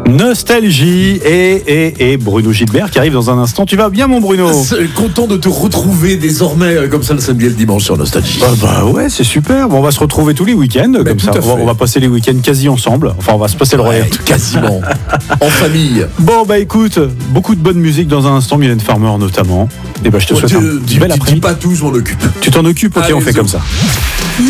Nostalgie et Bruno Gilbert qui arrive dans un instant. Tu vas bien, mon Bruno? Content de te retrouver désormais comme ça le samedi et le dimanche sur Nostalgie. Bah ouais, c'est super. Bon, on va se retrouver tous les week-ends comme ça. On va passer les week-ends quasi ensemble. Enfin, on va se passer le relais. Quasiment. En famille. Bon, bah écoute, beaucoup de bonne musique dans un instant, Mylène Farmer notamment. Et bah je te souhaite un bel après-midi. Dis pas tout, je m'en occupe. Tu t'en occupes? Ok, Allez, on fait comme ça.